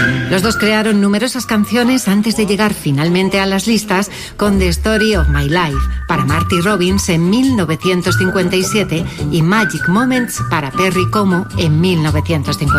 Los dos crearon numerosas canciones antes de llegar finalmente a las listas con The Story of My Life para Marty Robbins en 1957 y Magic Moments para Perry Como en 1950.